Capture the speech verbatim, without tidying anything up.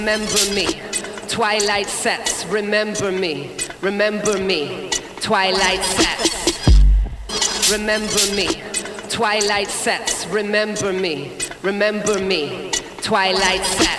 Remember me, twilight sets, remember me, remember me, twilight sets. Remember me, twilight sets, remember me, remember me, twilight sets.